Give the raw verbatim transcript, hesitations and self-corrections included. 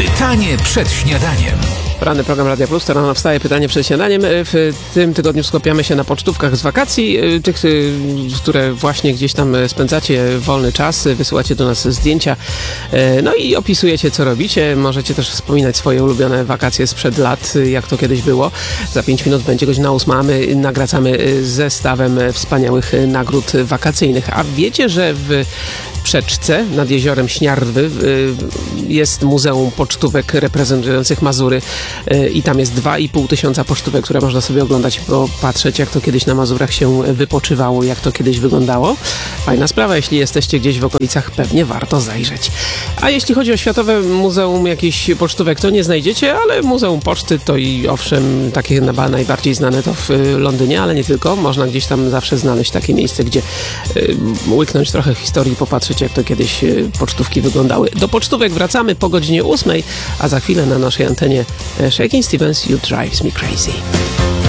Pytanie przed śniadaniem. Poranny program Radia Plus, to rano wstaje pytanie przed śniadaniem. W tym tygodniu skupiamy się na pocztówkach z wakacji, tych, które właśnie gdzieś tam spędzacie wolny czas, wysyłacie do nas zdjęcia, no i opisujecie, co robicie. Możecie też wspominać swoje ulubione wakacje sprzed lat, jak to kiedyś było. Za pięć minut będzie godzina ósma, a my nagradzamy zestawem wspaniałych nagród wakacyjnych. A wiecie, że w Przeczce nad jeziorem Śniardwy jest Muzeum Pocztówek reprezentujących Mazury i tam jest dwa i pół tysiąca pocztówek, które można sobie oglądać, popatrzeć, jak to kiedyś na Mazurach się wypoczywało, jak to kiedyś wyglądało. Fajna sprawa, jeśli jesteście gdzieś w okolicach, pewnie warto zajrzeć. A jeśli chodzi o Światowe Muzeum jakichś pocztówek, to nie znajdziecie, ale Muzeum Poczty to i owszem, takie chyba najbardziej znane to w Londynie, ale nie tylko. Można gdzieś tam zawsze znaleźć takie miejsce, gdzie łyknąć trochę historii, popatrzeć, jak to kiedyś pocztówki wyglądały. Do pocztówek wracamy po godzinie ósmej, a za chwilę na naszej antenie Shakin' Stevens, You Drives Me Crazy.